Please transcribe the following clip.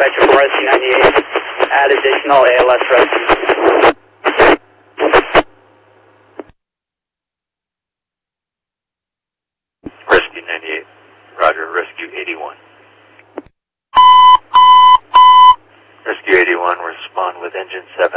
dispatcher from Rescue 98. Add additional ALS rescue. Rescue 98. Roger, Rescue 81. Rescue 81, respond with engine 7.